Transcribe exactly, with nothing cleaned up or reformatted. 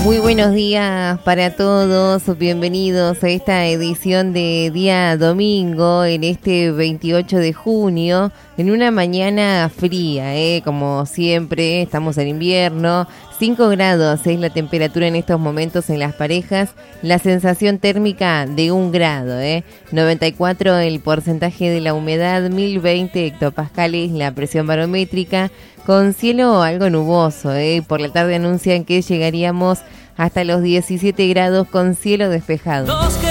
Muy buenos días para todos, bienvenidos a esta edición de día domingo en este veintiocho de junio, en una mañana fría, ¿eh? Como siempre, estamos en invierno, cinco grados es la temperatura en estos momentos en Las Parejas, la sensación térmica de un grado, ¿eh? noventa y cuatro el porcentaje de la humedad, mil veinte hectopascales la presión barométrica, con cielo algo nuboso, ¿eh? Por la tarde anuncian que llegaríamos hasta los diecisiete grados con cielo despejado.